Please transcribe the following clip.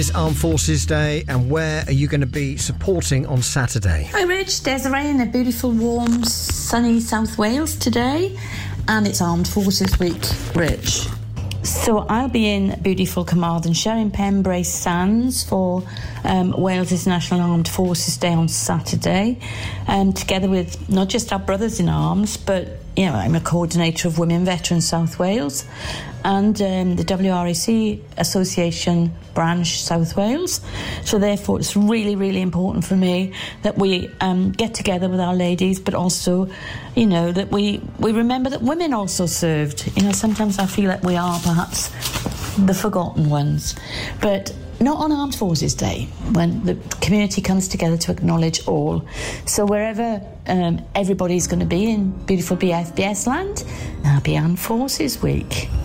It's Armed Forces Day, and where are you going to be supporting on Saturday? Hi Rich, Desiree in a beautiful, warm, sunny South Wales today, and it's Armed Forces Week, Rich. So I'll be in beautiful Carmarthenshire in Pembrey Sands for Wales' National Armed Forces Day on Saturday, together with not just our brothers in arms, but I'm a coordinator of Women Veterans South Wales and the WRAC Association branch South Wales. So therefore it's really, really important for me that we get together with our ladies, but also, that we remember that women also served. Sometimes I feel like we are perhaps the forgotten ones. But not on Armed Forces Day, when the community comes together to acknowledge all. So wherever everybody's going to be in beautiful BFBS land, happy Armed Forces Week.